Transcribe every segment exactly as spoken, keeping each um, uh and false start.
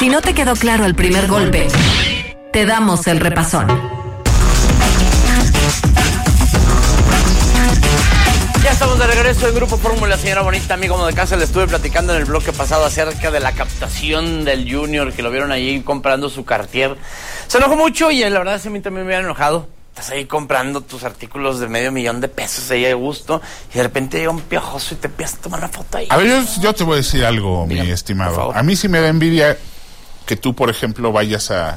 Si no te quedó claro el primer golpe, te damos el repasón. Ya estamos de regreso en Grupo Fórmula, señora bonita, amigo de casa. Le estuve platicando en el bloque pasado acerca de la captación del Junior, que lo vieron ahí comprando su Cartier. Se enojó mucho y la verdad es que a mí también me había enojado. Estás ahí comprando tus artículos de medio millón de pesos ahí de gusto y de repente llega un piojoso y te empiezas a tomar una foto ahí. A ver, yo, yo te voy a decir algo, Dígame, mi estimado. A mí sí me da envidia que tú, por ejemplo, vayas a,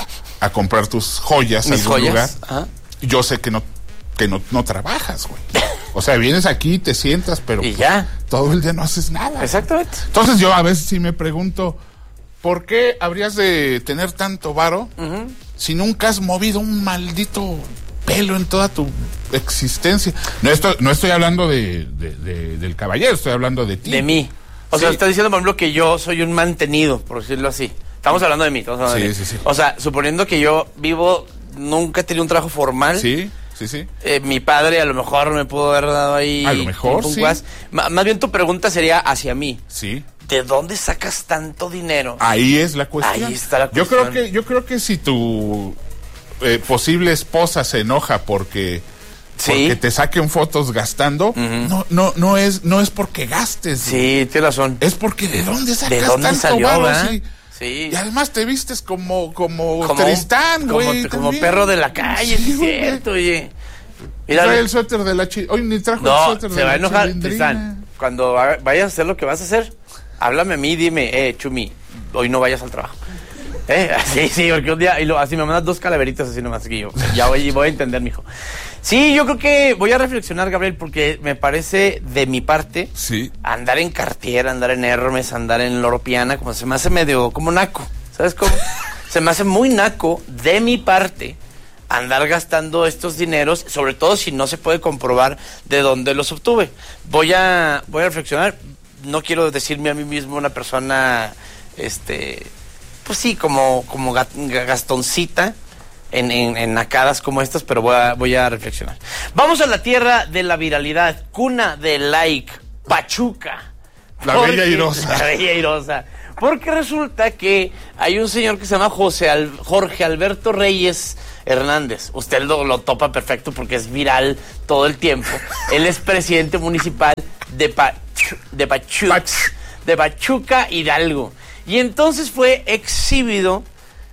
a comprar tus joyas a algún joyas? lugar. Ajá. Yo sé que no, que no, no trabajas, güey. O sea, vienes aquí, te sientas, pero ¿Y ya? todo el día no haces nada. Exactamente. Entonces yo a veces sí me pregunto, ¿por qué habrías de tener tanto varo uh-huh. si nunca has movido un maldito pelo en toda tu existencia? No estoy, no estoy hablando de, de, de, del caballero, estoy hablando de ti. De mí. O sí. sea, está diciendo, por ejemplo, que yo soy un mantenido, por decirlo así. Estamos hablando de mí. Estamos hablando sí, de mí. Sí, sí. O sea, suponiendo que yo vivo, nunca he tenido un trabajo formal. Sí. Sí, sí. Eh, mi padre a lo mejor me pudo haber dado ahí. A lo mejor, sí. M- más bien tu pregunta sería hacia mí. Sí. ¿De dónde sacas tanto dinero? Ahí es la cuestión. Ahí está la cuestión. Yo creo que, yo creo que si tu eh, posible esposa se enoja porque, ¿Sí? porque te saquen fotos gastando, uh-huh. no, no, no es, no es porque gastes. Sí, tienes razón. Es porque ¿de dónde sacas ¿De dónde tanto salió, varo? Sí. Sí. Y además te vistes como, como, como Tristán, güey. Como, como perro de la calle, sí, es cierto, oye. Mira, trae el suéter de la chi... Hoy ni trajo no, el suéter de la se va a enojar, Chilindrina. Tristán. Cuando vayas a hacer lo que vas a hacer, háblame a mí y dime, eh, Chumi, hoy no vayas al trabajo. Eh, sí, sí, porque un día, y lo, así me mandas dos calaveritas así nomás que yo, ya voy, voy a entender, mijo. Sí, yo creo que voy a reflexionar, Gabriel, porque me parece de mi parte, sí. andar en Cartier, andar en Hermes, andar en Loro Piana, como se me hace medio, como naco, ¿sabes cómo? Se me hace muy naco de mi parte andar gastando estos dineros, sobre todo si no se puede comprobar de dónde los obtuve. Voy a, voy a reflexionar. No quiero decirme a mí mismo una persona, este, pues sí, como, como gastoncita en, en, en nacadas como estas, pero voy a, voy a reflexionar. Vamos a la tierra de la viralidad, cuna de like, Pachuca. La porque, bella Irosa. La bella Irosa. Porque resulta que hay un señor que se llama José Al, Jorge Alberto Reyes Hernández. Usted lo, lo topa perfecto porque es viral todo el tiempo. Él es presidente municipal de, pa, de, Pachuca, Pach. de Pachuca Hidalgo. Y entonces fue exhibido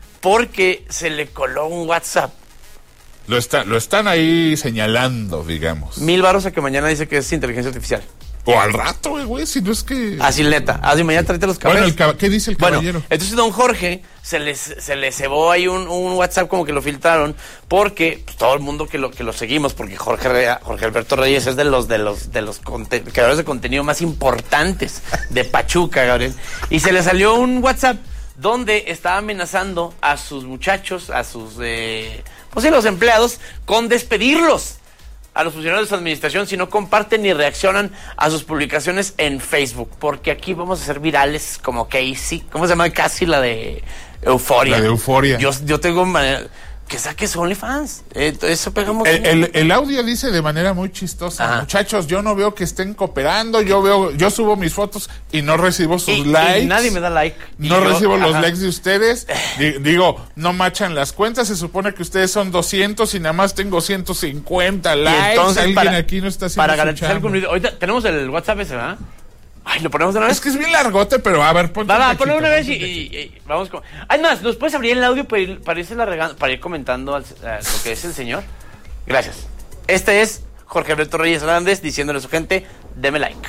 porque se le coló un WhatsApp. Lo, está, lo están ahí señalando, digamos. Mil varos a que mañana dice que es inteligencia artificial. O al rato, güey, si no es que... Así neta, así mañana tráete los cabellos. Bueno, el cab- ¿qué dice el caballero? Bueno, entonces don Jorge se les se le cebó ahí un, un WhatsApp como que lo filtraron porque pues, todo el mundo que lo que lo seguimos, porque Jorge Re- Jorge Alberto Reyes es de los de los de los conte- creadores de contenido más importantes de Pachuca, Gabriel. Y se le salió un WhatsApp donde estaba amenazando a sus muchachos, a sus eh, pues sí, los empleados, con despedirlos a los funcionarios de su administración si no comparten ni reaccionan a sus publicaciones en Facebook, porque aquí vamos a ser virales como Casey, ¿cómo se llama? Casi la de Euforia. La de Euforia. Yo, yo tengo manera que saques OnlyFans. Eh, eso pegamos. El, el, el audio dice de manera muy chistosa: Ajá. Muchachos, yo no veo que estén cooperando, yo veo, yo subo mis fotos y no recibo sus y, likes. Y nadie me da like. No yo, recibo ajá. los likes de ustedes. Digo, no machan las cuentas, se supone que ustedes son doscientos y nada más tengo ciento cincuenta likes. Entonces, alguien para, aquí no está haciendo para garantizar el cumplido. Ahorita tenemos el WhatsApp ese, ¿verdad? Ay, ¿lo ponemos de una vez? Es que es bien largote, pero a ver, ponte Va, va, un ponlo cachito, una vez y, un y, y vamos con... Además, ¿nos puedes abrir el audio para ir, para irse la regando, para ir comentando al, a lo que es el señor? Gracias. Este es Jorge Alberto Reyes Hernández diciéndole a su gente, deme like.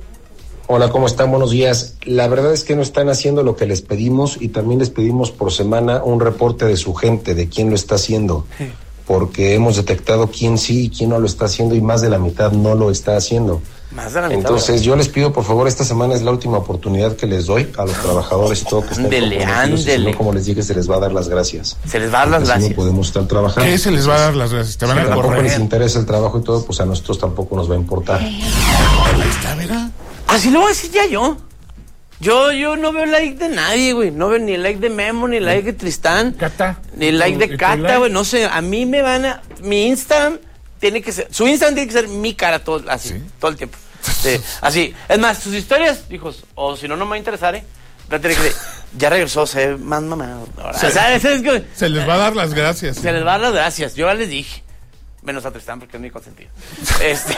Hola, ¿cómo están? Buenos días. La verdad es que no están haciendo lo que les pedimos y también les pedimos por semana un reporte de su gente, de quién lo está haciendo. Sí. Porque hemos detectado quién sí y quién no lo está haciendo y más de la mitad no lo está haciendo. Más de la mitad. Entonces yo les pido, por favor, esta semana es la última oportunidad que les doy a los trabajadores y todo que están ándele, ándele. Si no, como les dije, se les va a dar las gracias. Se les va a dar las Porque gracias. Si no podemos estar trabajando. ¿Qué se les va a dar las gracias? Te van si a tampoco correr. les interesa el trabajo y todo, pues a nosotros tampoco nos va a importar. Ahí está, mira. Así lo voy a decir ya yo. Yo, yo no veo like de nadie, güey. No veo ni el like de Memo, ni el like de Tristán. Cata. Ni el like de Cata, güey. No sé, a mí me van a... Mi Instagram tiene que ser... Su Instagram tiene que ser mi cara todo, así, ¿sí? Todo el tiempo. Sí, así. Es más, sus historias, hijos, o si no, no me va a interesar, ¿eh? Va a tener que ya regresó, se ve más mamado. Ahora, Se, ¿sabes? Es que se les va a dar las gracias. se les va a dar las gracias. Yo ya les dije. Menos a Tristán porque es mi consentido. Este.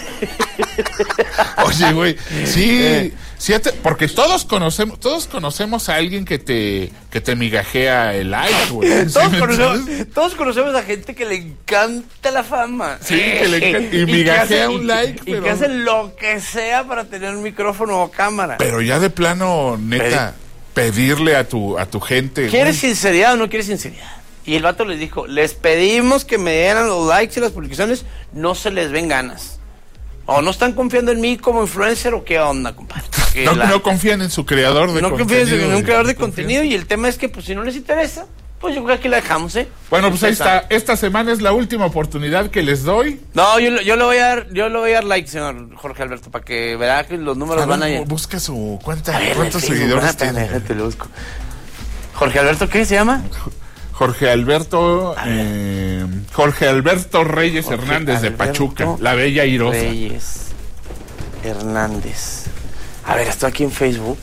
Oye, güey, sí, sí, te- porque todos conocemos, todos conocemos a alguien que te, que te migajea el like, güey. ¿Sí Todos me conocemos, entiendes? todos conocemos a gente que le encanta la fama. Sí, que le encanta- y que migajea hace- un y- like, Y pero- que hace lo que sea para tener un micrófono o cámara. Pero ya de plano, neta, pedirle a tu, a tu gente. ¿Quieres güey, sinceridad o no quieres sinceridad? Y el vato les dijo, les pedimos que me dieran los likes y las publicaciones, no se les ven ganas. O no están confiando en mí como influencer o qué onda, compadre. Que no, la- no confían en su creador de no contenido. confían en un creador de confían- contenido y el tema es que pues si no les interesa, pues yo creo que aquí la dejamos, ¿eh? Bueno, pues ahí Esa. está. Esta semana es la última oportunidad que les doy. No, yo, yo le voy a dar, yo le voy a dar like, señor Jorge Alberto, para que verá que los números A van ver, a ir. busca su cuenta. A ver, ¿Cuántos en Facebook, seguidores espérate, tiene? déjate, lo busco. Jorge Alberto, ¿qué se llama? Jorge Alberto, eh, Jorge Alberto Reyes Jorge Hernández de Alberto Pachuca, la Bella Irosa. Reyes Hernández. A ver, estoy aquí en Facebook.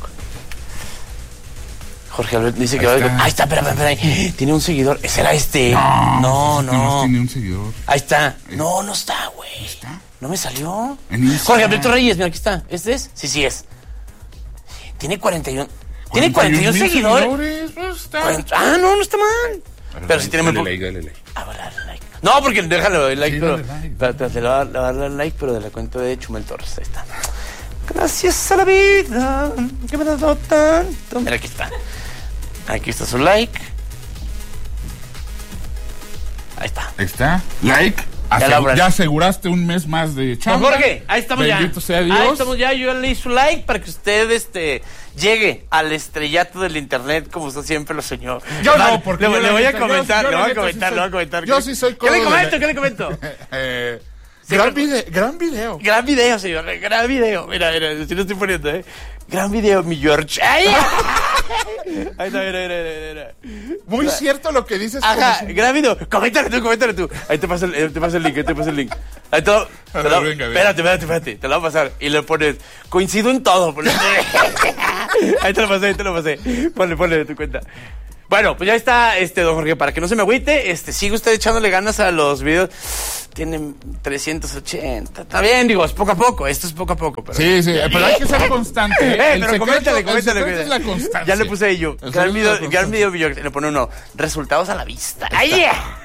Jorge Alberto dice que Ahí va a... está. Ahí está, espera, espera, espera. Tiene un seguidor. ¿Ese era este? No, Este nomás no. tiene un seguidor. Ahí está. No, no está, güey. ¿Está? No me salió. En Instagram. Jorge Alberto Reyes, mira, aquí está. ¿Este es? Sí, sí es. Tiene cuarenta y uno. Tiene cuarenta y uno mil seguidores. pues, está. cuarenta Ah, no, no está mal. Pero si tiene muy Dale poco. like, dale like. Ah, voy a darle like. No, porque déjalo el like, Sí, pero. dale like. Espérate, te le voy a le voy a dar like, pero de la cuenta de Chumel Torres. Ahí está. Gracias a la vida que me ha dado tanto. Mira, aquí está. Aquí está su like. Ahí está. Ahí está. Like. Ya Asegu- la abras. ya aseguraste un mes más de Don chamba. Jorge, ahí estamos Bendito ya. sea Dios. Ahí estamos ya. Yo ya le di su like para que usted este, llegue al estrellato del internet como usted siempre lo soñó. Yo Vale, no, porque le, yo le la voy a neta, yo- comentar, yo le la voy a neta sí comentar, soy- le voy a comentar. yo sí soy ¿Qué le codo de comento? la- ¿Qué le comento? Eh, Sí, gran, pero- video, gran video. Gran video, señor, gran video. Mira, mira, si lo estoy poniendo, ¿eh? Gran video, mi George. ¡Ay! Ahí está, mira, mira, mira, mira. Muy cierto lo que dices. Ajá, como si- gran video. Coméntale tú, coméntale tú. Ahí te pasa el, eh, te pasa el link, ahí te pasa el link. Ahí te lo, te A ver, lo- venga, venga. espérate, espérate, espérate. Te lo voy a pasar. Y le pones, coincido en todo. Ponle. Ahí te lo pasé, ahí te lo pasé. Ponle, ponle de tu cuenta. Bueno, pues ya está, este, don Jorge, para que no se me agüite, este, sigue usted echándole ganas a los videos. Tienen trescientos ochenta. Está bien, digo, es poco a poco, esto es poco a poco. Pero... Sí, sí, pero hay que ser constante. Eh, El pero secreto- coméntale, el coméntale. secreto es la coméntale. constancia. Ya le puse ahí yo. El secreto Gran es la video, gran constancia. video, video. Le pone uno. Resultados a la vista. ¡Ay, yeah!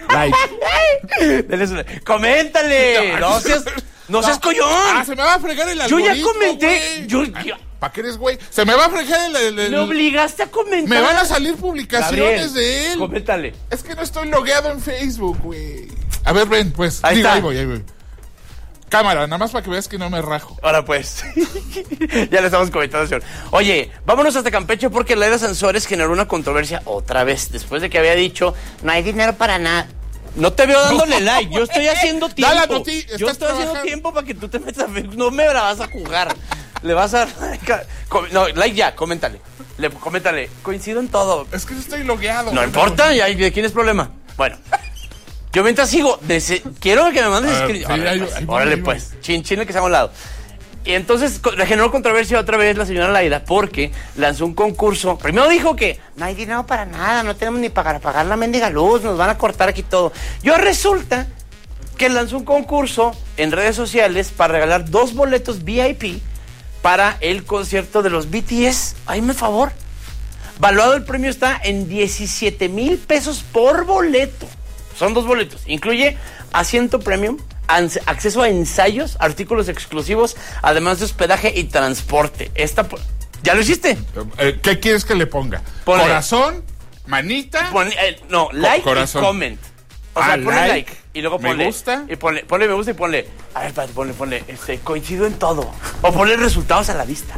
Like. Dele su like. ¡Coméntale! No seas, no seas collón. Ah, se me va a fregar el Yo ya algoritmo, comenté. güey. Yo, Ah, yo- ¿Para qué eres güey? Se me va a fregar el... el- el- me obligaste a comentar. Me van a salir publicaciones Gabriel, de él. Coméntale. Es que no estoy logueado en Facebook, güey. A ver, ven, pues. Ahí Digo, está. ahí voy, ahí voy. Cámara, nada más para que veas que no me rajo. Ahora pues, ya le estamos comentando, señor. Oye, vámonos hasta Campeche porque Laida Sansores generó una controversia otra vez, después de que había dicho, no hay dinero para nada. No te veo dándole like, yo estoy haciendo tiempo. Da la noti- yo estás estoy haciendo trabajando. tiempo para que tú te metas a Facebook, no me la vas a jugar. Le vas a dar like a- com- No, like ya, coméntale. Le, coméntale, coincido en todo. Es que no estoy logueado. No güey. importa, ya, ¿de quién es problema? Bueno. Yo mientras sigo, dese- quiero que me mandes A ver, screen- sí, Órale, ahí- pues, ahí voy, órale, ahí voy. pues. Chin, chin, el que se a un lado. Y entonces co- generó controversia otra vez la señora Laida porque lanzó un concurso. Primero dijo que no hay dinero para nada, no tenemos ni para pagar la mendiga luz, nos van a cortar aquí todo. Y ahora resulta que lanzó un concurso en redes sociales para regalar dos boletos V I P para el concierto de los B T S. Hazme favor. Valuado el premio está en diecisiete mil pesos por boleto. Son dos boletos. Incluye asiento premium, ans- acceso a ensayos, artículos exclusivos, además de hospedaje y transporte. Esta, po- ¿ya lo hiciste? Eh, ¿Qué quieres que le ponga? Ponle. Corazón, manita. Pon- eh, no, like corazón. y comment. O sea, Ah, ponle like, like, y luego me ponle. gusta. Y ponle, ponle me gusta y ponle. A ver, espérate, ponle, ponle. Este, coincido en todo. O ponle resultados a la vista.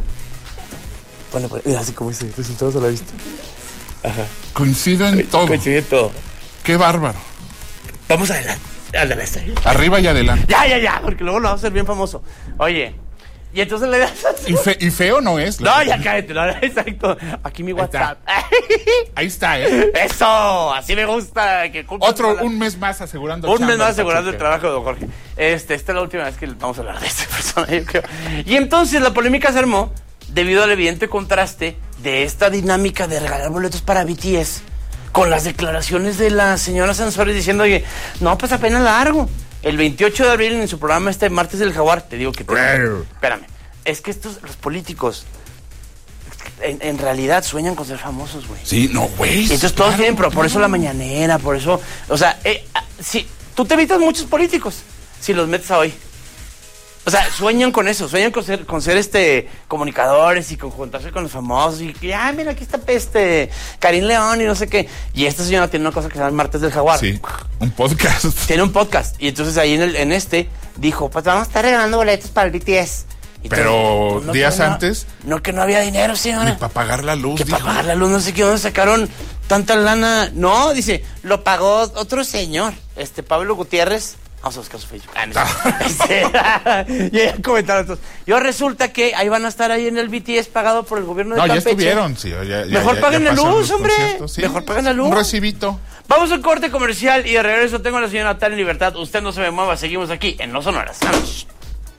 Ponle, ponle. Mira, así como dice, resultados a la vista. Coincido en todo. Coincido en todo. Qué bárbaro. Vamos adelante. Adelante. Arriba y adelante. Ya, ya, ya, porque luego lo vamos a hacer bien famoso. Oye, y entonces le das. Y, fe- y feo no es. la No, verdad. ya cállate, no, exacto. Aquí mi WhatsApp. Ahí está, ¿eh? Eso, así me gusta. Que cumplas Otro, con la- un mes más asegurando. Un chamba mes más en asegurando el Pachuca. trabajo de don Jorge. Este, esta es la última vez que vamos a hablar de esta persona, yo creo. Y entonces la polémica se armó debido al evidente contraste de esta dinámica de regalar boletos para B T S con las declaraciones de la señora Sansores diciendo, oye, no, pues apenas largo. El veintiocho de abril en su programa este Martes del Jaguar, te digo que... Te, espérame, es que estos, los políticos, en, en realidad sueñan con ser famosos, güey. Sí, no, güey. Entonces todos tienen, pero por eso la mañanera, por eso... O sea, eh, si tú te evitas muchos políticos si los metes a hoy. O sea, sueñan con eso, sueñan con ser, con ser este comunicadores y con juntarse con los famosos y que, ay, mira, aquí está este Karim León y no sé qué. Y esta señora tiene una cosa que se llama Martes del Jaguar. Sí, un podcast. Tiene un podcast. Y entonces ahí en, el, en este dijo, pues vamos a estar regalando boletos para el B T S. Y pero entonces, pues, no, días no, antes... No, que no había dinero, señora. Ni para pagar la luz, Que dijo. para pagar la luz, no sé qué, ¿dónde sacaron tanta lana? No, dice, lo pagó otro señor, este Pablo Gutiérrez. Vamos a buscar su Facebook. Ah, no. Este, y ahí comentaron todos. Yo resulta que ahí van a estar ahí en el B T S pagado por el gobierno de No, Campeche. ya estuvieron, sí. Ya, ya, Mejor ya, paguen ya la luz, los hombre. Sí, Mejor paguen la luz. Un recibito. Vamos al corte comercial y de regreso tengo a la señora Natalia en Libertad. Usted no se me mueva, seguimos aquí en No Sonoras. Vamos.